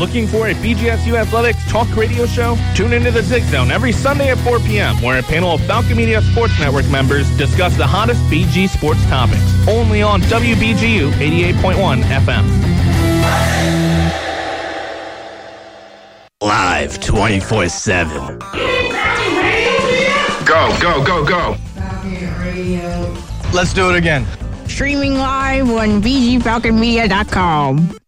Looking for a BGSU Athletics talk radio show? Tune into the Zig Zone every Sunday at 4 p.m. where a panel of Falcon Media Sports Network members discuss the hottest BG sports topics. Only on WBGU 88.1 FM. Live 24/7. Go, go, go, go. Let's do it again. Streaming live on BGFalconMedia.com.